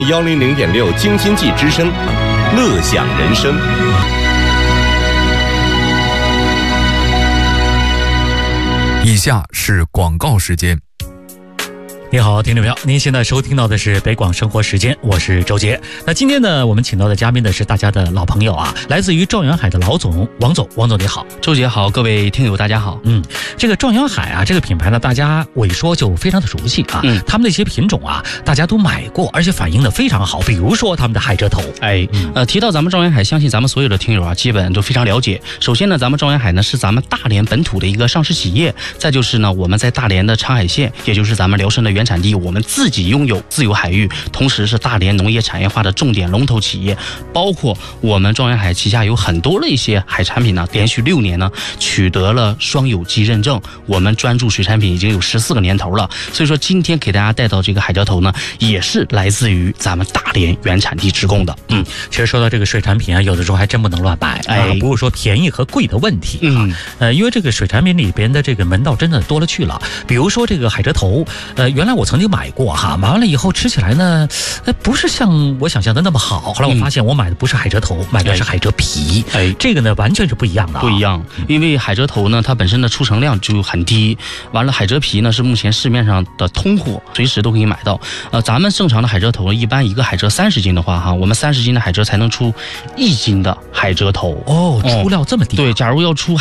100.6京津冀之声，乐享人生。 以下是广告时间。 你好，听众朋友，您现在收听到的是北广生活时间，我是周杰。那今天呢，我们请到的嘉宾呢是大家的老朋友啊，来自于状元海的老总王总。王总你好。 周杰好，各位听友大家好。 这个状元海啊，这个品牌呢，大家我一说就非常的熟悉啊。他们那些品种啊，大家都买过，而且反应的非常好。比如说他们的海蜇头， 提到咱们状元海，相信咱们所有的听友啊，基本都非常了解。首先呢，咱们状元海呢是咱们大连本土的一个上市企业，再就是呢，我们在大连的长海县，也就是咱们辽参的原产地，我们自己拥有自由海域，同时是大连农业产业化的重点龙头企业。包括我们状元海旗下有很多的一些海产品呢，连续6年呢取得了双有机认证。我们专注水产品已经有14个年头了，所以说今天给大家带到这个海蜇头呢，也是来自于咱们大连原产地直供的。 其实说到这个水产品啊，有的时候还真不能乱买不是说便宜和贵的问题因为这个水产品里边的这个门道真的多了去了。比如说这个海蜇头，原来我曾经买过哈，买完了以后吃起来呢，不是像我想象的那么好。后来我发现我买的不是海蜇头，买的是海蜇皮，这个呢完全是不一样的不一样。因为海蜇头呢，它本身的出成量就很低，完了海蜇皮呢是目前市面上的通货，随时都可以买到。咱们正常的海蜇头，一般一个海蜇30斤的话哈，我们30斤的海蜇才能出1斤的海蜇头出料这么低。 对，假如要出